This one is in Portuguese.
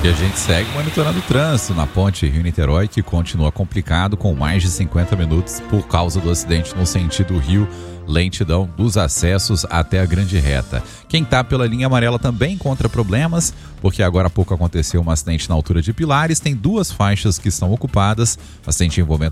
E a gente segue monitorando o trânsito na ponte Rio-Niterói, que continua complicado com mais de 50 minutos por causa do acidente no sentido Rio, lentidão dos acessos até a Grande Reta. Quem está pela linha amarela também encontra problemas, porque agora há pouco aconteceu um acidente na altura de Pilares, tem 2 faixas que estão ocupadas, acidente envolvendo